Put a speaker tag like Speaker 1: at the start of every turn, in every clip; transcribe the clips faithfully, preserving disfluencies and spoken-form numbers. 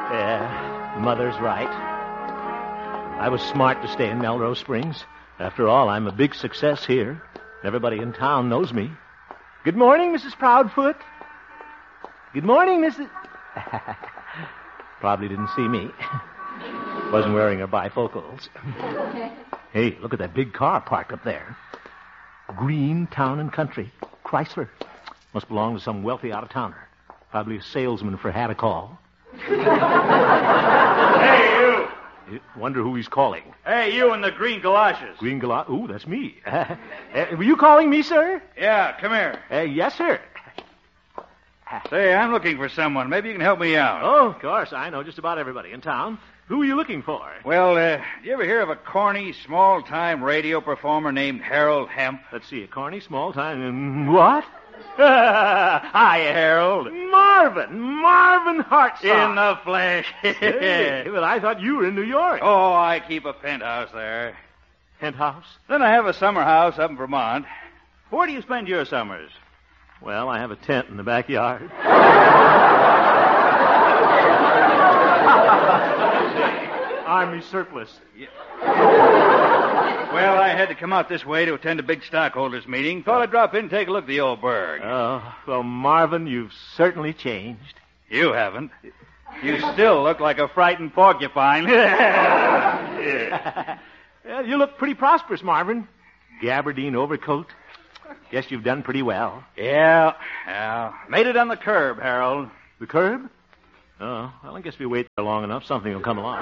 Speaker 1: Yeah, Mother's right. I was smart to stay in Melrose Springs. After all, I'm a big success here. Everybody in town knows me. Good morning, Missus Proudfoot. Good morning, Missus Probably didn't see me. Wasn't wearing her bifocals. Hey, look at that big car parked up there. Green Town and Country. Chrysler. Must belong to some wealthy out-of-towner. Probably a salesman for Had-a-Call.
Speaker 2: Hey, you!
Speaker 1: Wonder who he's calling.
Speaker 2: Hey, you in the green galoshes.
Speaker 1: Green galoshes? Ooh, that's me. uh, were you calling me, sir?
Speaker 2: Yeah, come here.
Speaker 1: Uh, yes, sir.
Speaker 2: Say, I'm looking for someone. Maybe you can help me out.
Speaker 1: Oh, of course. I know just about everybody in town. Who are you looking for?
Speaker 2: Well, uh, did you ever hear of a corny, small-time radio performer named Harold Hemp?
Speaker 1: Let's see, a corny, small-time... What? Hi, Harold. Marvin. Marvin Hartsock.
Speaker 2: In the flesh.
Speaker 1: Hey, well, I thought you were in New York.
Speaker 2: Oh, I keep a penthouse there.
Speaker 1: Penthouse?
Speaker 2: Then I have a summer house up in Vermont. Where do you spend your summers?
Speaker 1: Well, I have a tent in the backyard. Army surplus.
Speaker 2: Yeah. Well, I had to come out this way to attend a big stockholders meeting. Thought I'd drop in and take a look at the old burg.
Speaker 1: Oh, well, Marvin, you've certainly changed.
Speaker 2: You haven't. You still look like a frightened porcupine.
Speaker 1: Yeah. Well, you look pretty prosperous, Marvin. Gabardine overcoat. Guess you've done pretty well.
Speaker 2: Yeah, yeah. Made it on the curb, Harold.
Speaker 1: The curb? Oh, well, I guess if we wait there long enough, something will come along.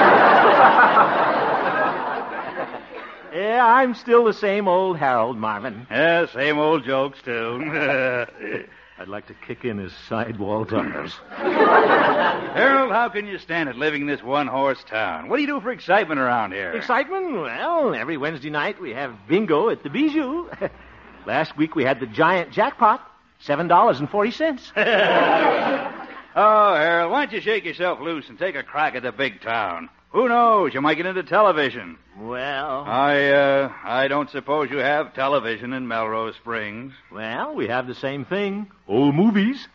Speaker 1: Yeah, I'm still the same old Harold, Marvin.
Speaker 2: Yeah, same old jokes, too.
Speaker 1: I'd like to kick in his sidewall tires.
Speaker 2: Harold, how can you stand it living in this one-horse town? What do you do for excitement around here?
Speaker 1: Excitement? Well, every Wednesday night we have bingo at the Bijou. Last week we had the giant jackpot, seven dollars and forty cents.
Speaker 2: Oh, Harold, why don't you shake yourself loose and take a crack at the big town? Who knows? You might get into television.
Speaker 1: Well...
Speaker 2: I, uh, I don't suppose you have television in Melrose Springs.
Speaker 1: Well, we have the same thing. Old movies.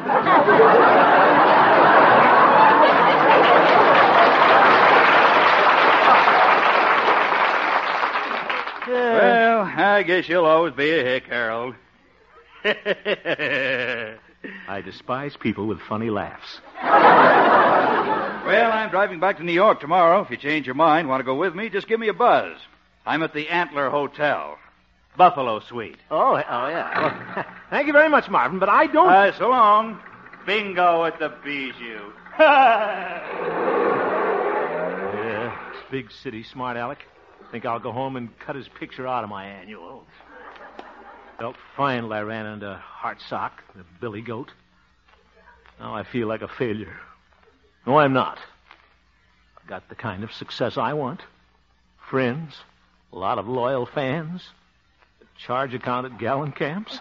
Speaker 2: Well, I guess you'll always be a hick, Harold.
Speaker 1: I despise people with funny laughs.
Speaker 2: Well, I'm driving back to New York tomorrow. If you change your mind, want to go with me, just give me a buzz. I'm at the Antler Hotel. Buffalo Suite.
Speaker 1: Oh, oh yeah. Well, thank you very much, Marvin, but I don't...
Speaker 2: Uh, so long. Bingo at the Bijou.
Speaker 1: Yeah, it's big city, smart Alec. Think I'll go home and cut his picture out of my annual. Felt fine till I ran into Hartsock, the billy goat. Now I feel like a failure. No, I'm not. I've got the kind of success I want. Friends, a lot of loyal fans, a charge account at gallon camps.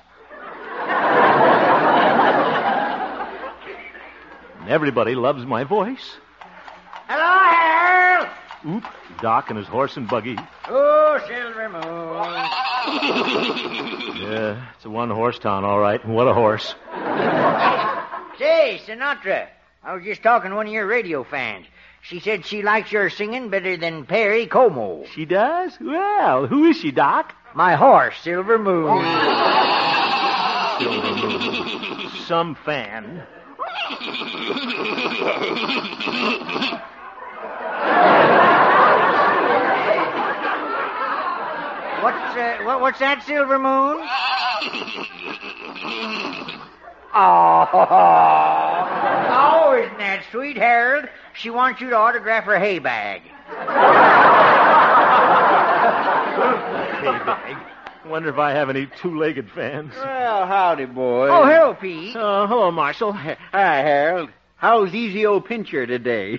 Speaker 1: And everybody loves my voice.
Speaker 3: Hello, Harold.
Speaker 1: Oop, Doc and his horse and buggy.
Speaker 3: Oh, Silver Moon.
Speaker 1: Yeah, it's a one-horse town, all right. And what a horse.
Speaker 3: Say, Sinatra, I was just talking to one of your radio fans. She said she likes your singing better than Perry Como.
Speaker 1: She does? Well, who is she, Doc?
Speaker 3: My horse, Silver Moon.
Speaker 1: Silver Moon. Some fan.
Speaker 3: What's, uh, what, what's that, Silver Moon? Oh, oh, isn't that sweet, Harold? She wants you to autograph her hay bag.
Speaker 1: Hay bag. Wonder if I have any two-legged fans.
Speaker 4: Well, howdy, boy.
Speaker 3: Oh, hello, Pete.
Speaker 1: Uh, hello, Marshal.
Speaker 4: Hi, Harold. How's Easy O Pincher today?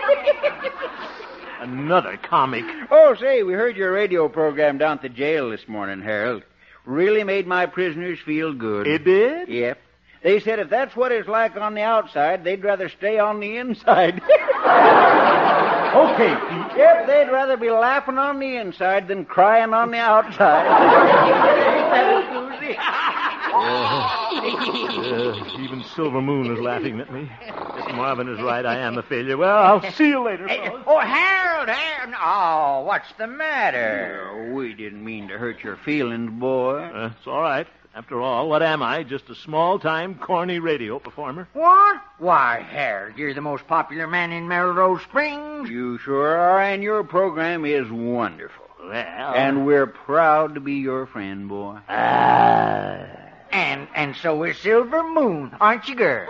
Speaker 1: Another comic.
Speaker 4: Oh, say, we heard your radio program down at the jail this morning, Harold. Really made my prisoners feel good.
Speaker 1: It did?
Speaker 4: Yep. They said if that's what it's like on the outside, they'd rather stay on the inside.
Speaker 1: Okay, Pete.
Speaker 4: Yep, they'd rather be laughing on the inside than crying on the outside. Ain't that a doozy?
Speaker 1: uh, even Silver Moon is laughing at me. If Marvin is right, I am a failure. Well, I'll see you later, fellas.
Speaker 3: Oh, Harold, Harold. Oh, what's the matter?
Speaker 4: Oh, we didn't mean to hurt your feelings, boy.
Speaker 1: Uh, it's all right. After all, what am I? Just a small-time, corny radio performer.
Speaker 3: What? Why, Harold, you're the most popular man in Melrose Springs.
Speaker 4: You sure are, and your program is wonderful.
Speaker 1: Well...
Speaker 4: And we're proud to be your friend, boy.
Speaker 3: Ah... And and so is Silver Moon, aren't you, girl?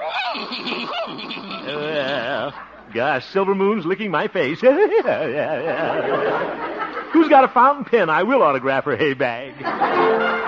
Speaker 1: Well, gosh, Silver Moon's licking my face. Who's got a fountain pen? I will autograph her hay bag.